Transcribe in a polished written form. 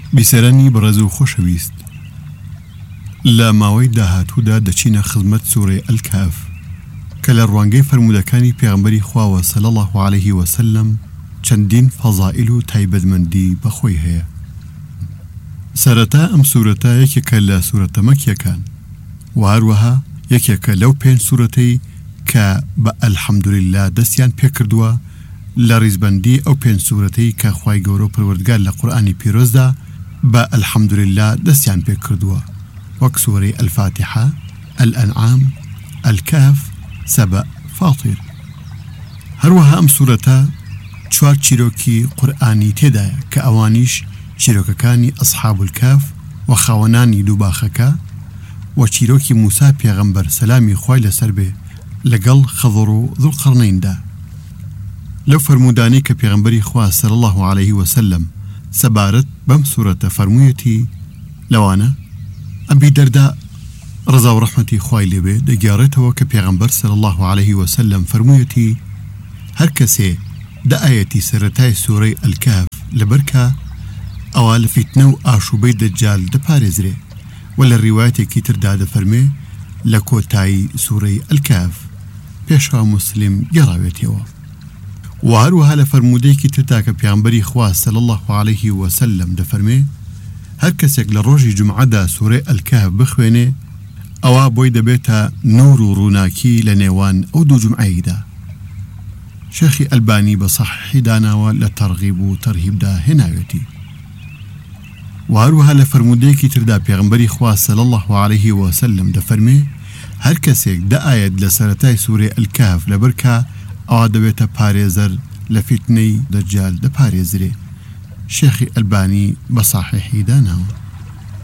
بیسەرانی بەڕێز و خۆشەویست، لە ماوەی داهاتوودا دەچینە خزمەت سوورەی ئەلکاف کە لە ڕوانگەی فەرمودەکانی پێغەمبەری خواوە صلی الله عليه وسلم چەندین فەزائیل و تایبەتمەندی بەخۆی هەیە. سەرەتا ئەم سوورەتە یەکێکە لە سوورەتە مەکیەکان و هەروەها یەکێکە لەو 5 سوورەتەی کە بە ئەلحەمدولله دەستیان پێکردووە لە ڕیزبەندی ئەو 5 سوورەتەی کە خوای گەورە و پەروەردگار لە قورئانی پیرۆزدا بە ئەلحەمدولله دەستیان پێکردووە، وەک سوورەی ئەلفاتحە، ئەلئەنعام، ئەلکاف، سەبە، فاتیر. هەروەها ئەم سوورەتە 4 چیرۆکی قورئانی تێدایە کە ئەوانیش چیرۆکەکانی ئەصحاب الکاف و خاوەنانی دووباخەکە و چیرۆکی موسا پێغەمبەر سەلامی خوای لەسەر بێ لەگەڵ خەضر و ذوالقەرنەیندا. لەو فەرمودانەی کە پێغەمبەری خوا صلی الله عليه وسلم سەبارەت بەم سوورەتە فەرموویەتی لەوانە ئەبی دەردا ڕزا و ڕەحمەتی خوای لێبێ دەگێڕێتەوە کە پێغەمبەر صلی الله عليه وسلم فەرموویەتی هەر کەسێ دەئایەتی سەرەتای سوورەی ئەلکاف لەبەرکە ئەوە لە فیتنە و ئاشوبەی دەجال دەپارێزرێ، و لە ڕیوایەتێکی تردا دەفەرمێ لە کۆتایی سوورەی ئەلکاف پێشوا موسلم گەڕاوێتەوە. و هەروەها لە فەرمودەیەکی تردا کە پێغەمبەری خوا صلی الله عليه وسلم دەفەرمێ هەر کەسێک لە ڕۆژی جومعەدا سوورەی ئەلکاف بخوێنێ ئەوە بۆی دەبێتە نور و ڕووناکی لە نێوان ئەو دوو جومعەیەدا. شێخی ئەلبانی بە سەحیحی داناوە لە تەرغیب و تەرهیبدا هێناوێتی. و هەروەها لە فەرمودەیەکی تردا پێغەمبەری خوا صلی الله عليه وسلم دەفەرمێ هەر کەسێک دەئایەت لە سەرەتای سوورەی ئەلکاف لەبەرکە ئەوە دەبێتە پارێزەر لە فیتنەی دەجال دەپارێزرێ. شێخی ئەلبانی بە سەحیحی داناوە.